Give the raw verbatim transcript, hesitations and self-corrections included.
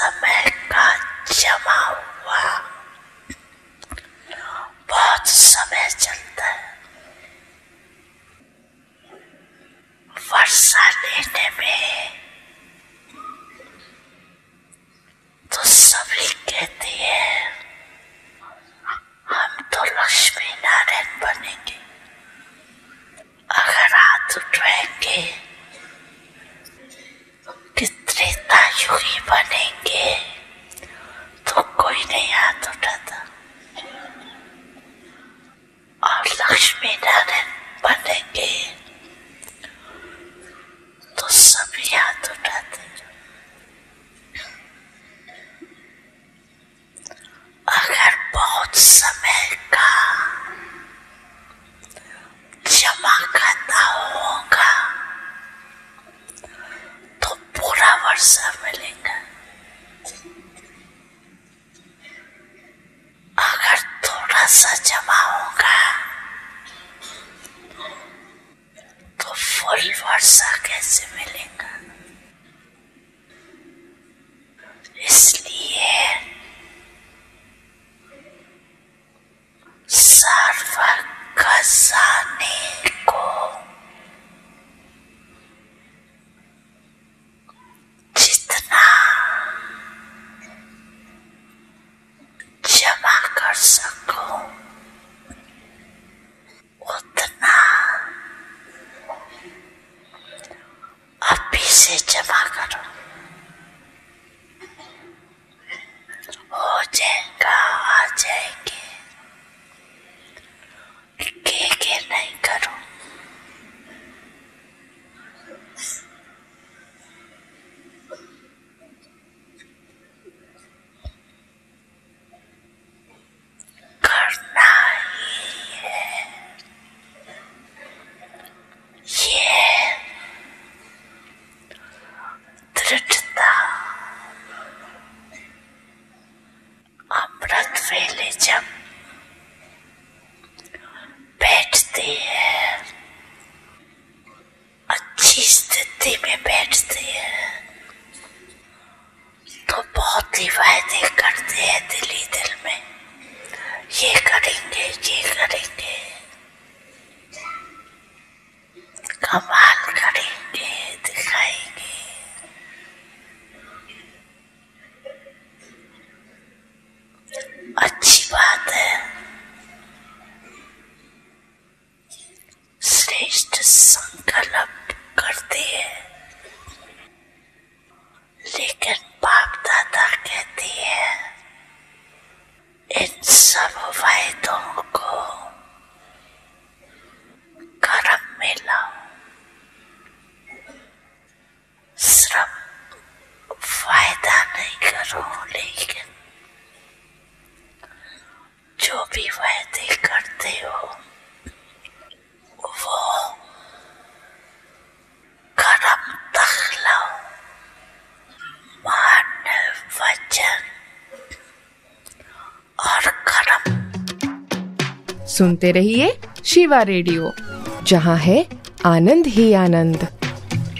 समय का जमा हुआ बहुत समय चलता है। वर्षा लेने में तो सभी कहती है हम तो लक्ष्मी नारायण बनेंगे, अगर हाथ उठाएंगे कि त्रेतायुगी बनेंगे तो कोई नहीं हाथ उठाता, और लक्ष्मी नारायण बनेंगे तो सभी हाथ उठाते। अगर बहुत समय का जमा खाता होगा तो पूरा वर्षा मिलेगा, अगर थोड़ा सा जमा होगा तो फुल वर्षा कैसे मिलेगा। इसलिए सर्व खजाने को जितना जमा कर सको उतना अभी से जमा करो, हो जाएगा, आ जाएंगे, के के नहीं करो। करना ही है, ये दृढ़ता अमृत वेले जब बैठती है, अच्छी स्थिति में बैठती है, तो बहुत ही वायदे करते हैं दिल ही दिल में, ये करेंगे, ये करेंगे, कमाल करेंगे, दिखाएंगे। अच्छी बात है, श्रेष्ठ संकल्प करते हैं, लेकिन बाप दादा कहती है इन सब वायदों को कर्म में लाओ, सिर्फ फायदा नहीं करो, लेकिन जो भी वायदे करते हो वो कर्म तक लाओ। मान, वचन और कर्म। सुनते रहिए शिवा रेडियो, जहां है आनंद ही आनंद।